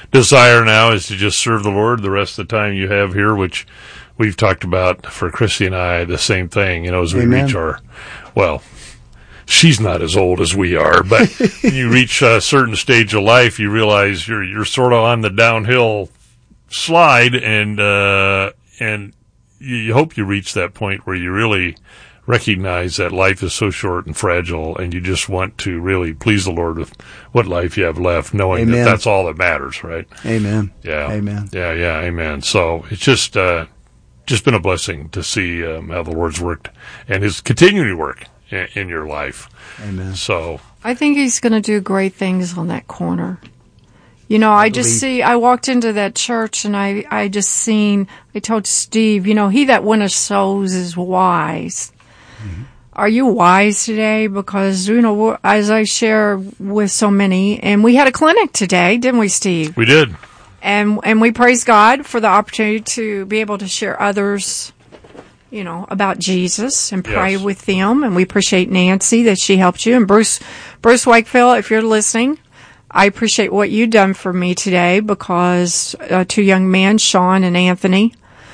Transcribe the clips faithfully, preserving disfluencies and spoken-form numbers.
desire now is to just serve the Lord the rest of the time you have here, which we've talked about for Christy and I, the same thing, you know, as we Amen. reach our, well, she's not as old as we are, but when you reach a certain stage of life, you realize you're, you're sort of on the downhill slide, and, uh, and you, you hope you reach that point where you really recognize that life is so short and fragile, and you just want to really please the Lord with what life you have left, knowing Amen. that that's all that matters, right? Amen. Yeah. Amen. Yeah, yeah, amen. So it's just uh, just been a blessing to see um, how the Lord's worked and His continuing to work in, in your life. Amen. So I think He's going to do great things on that corner. You know, I, I just see, I walked into that church and I, I just seen, I told Steve, you know, he that winneth souls is wise. Mm-hmm. Are you wise today? Because, you know, as I share with so many, and we had a clinic today, didn't we, Steve? We did. And and we praise God for the opportunity to be able to share others, you know, about Jesus and pray Yes. with them. And we appreciate Nancy that she helped you. And Bruce, Bruce Wakefield, if you're listening, I appreciate what you've done for me today, because uh, two young men, Sean and Anthony,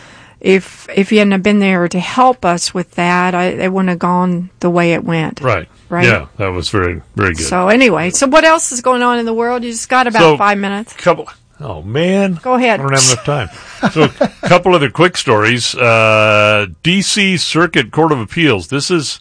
if if you hadn't have been there to help us with that, I, it wouldn't have gone the way it went. Right. Right? Yeah, that was very, very good. So anyway, so what else is going on in the world? You just got about So, five minutes. Couple. Oh, man. Go ahead. I don't have enough time. So a couple other quick stories. Uh, D C Circuit Court of Appeals. This is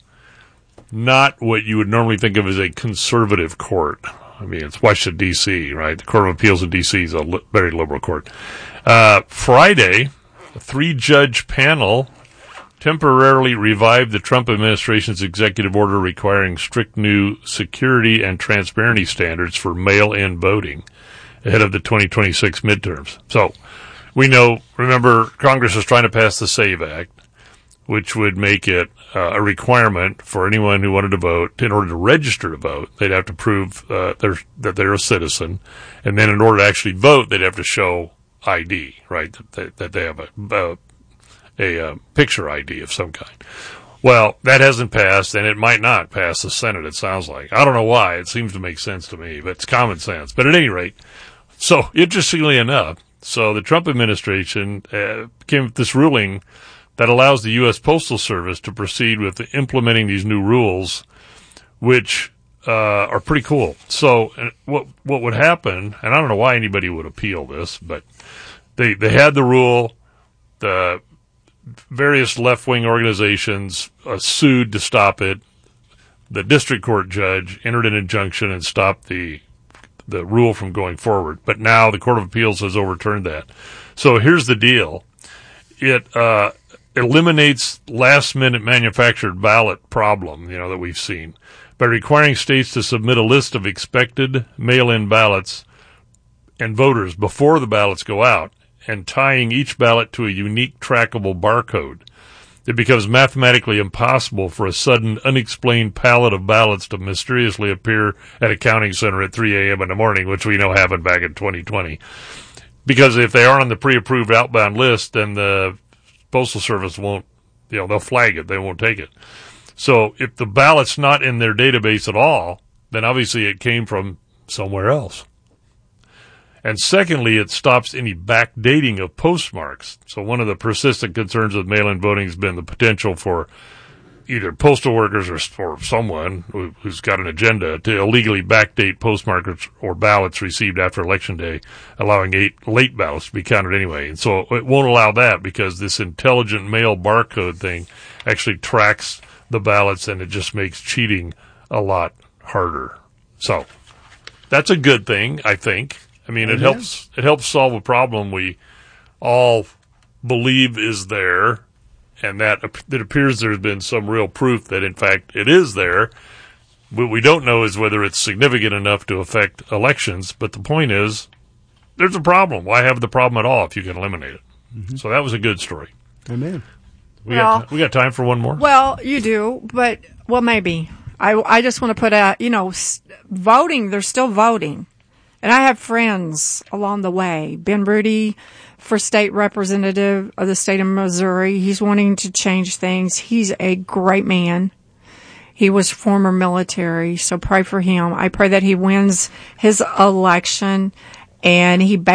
not what you would normally think of as a conservative court. I mean, it's Washington, D C, right? The Court of Appeals in D C is a li- very liberal court. Uh, Friday, a three-judge panel temporarily revived the Trump administration's executive order requiring strict new security and transparency standards for mail-in voting ahead of the twenty twenty-six midterms. So we know, remember, Congress is trying to pass the SAVE Act, which would make it uh, a requirement for anyone who wanted to vote. In order to register to vote, they'd have to prove uh, they're, that they're a citizen. And then in order to actually vote, they'd have to show I D, right, that they, that they have a, a, a, a picture I D of some kind. Well, that hasn't passed, and it might not pass the Senate, it sounds like. I don't know why. It seems to make sense to me, but it's common sense. But at any rate, so interestingly enough, so the Trump administration uh, came with this ruling that allows the U S Postal Service to proceed with implementing these new rules, which uh, are pretty cool. So uh, what what would happen, and I don't know why anybody would appeal this, but they they had the rule, the various left-wing organizations uh, sued to stop it. The district court judge entered an injunction and stopped the the rule from going forward. But now the Court of Appeals has overturned that. So here's the deal. It uh, eliminates last-minute manufactured ballot problem, you know, that we've seen, by requiring states to submit a list of expected mail-in ballots and voters before the ballots go out, and tying each ballot to a unique trackable barcode. It becomes mathematically impossible for a sudden, unexplained pallet of ballots to mysteriously appear at a counting center at three a.m. in the morning, which we know happened back in twenty twenty. Because if they aren't on the pre-approved outbound list, then the Postal Service won't, you know, they'll flag it. They won't take it. So if the ballot's not in their database at all, then obviously it came from somewhere else. And secondly, it stops any backdating of postmarks. So one of the persistent concerns with mail-in voting has been the potential for either postal workers or, or someone who, who's got an agenda to illegally backdate postmarks or ballots received after Election Day, allowing eight late ballots to be counted anyway. And so it won't allow that because this intelligent mail barcode thing actually tracks the ballots, and it just makes cheating a lot harder. So that's a good thing, I think. I mean, it helps, it helps solve a problem we all believe is there, and that it appears there's been some real proof that, in fact, it is there. What we don't know is whether it's significant enough to affect elections, but the point is, there's a problem. Why have the problem at all if you can eliminate it? Mm-hmm. So that was a good story. Amen. We, well, got, we got time for one more? Well, you do, but, well, maybe. I, I just want to put out, you know, voting, they're still voting. And I have friends along the way. Ben Rudy, for state representative of the state of Missouri, he's wanting to change things. He's a great man. He was former military, so pray for him. I pray that he wins his election and he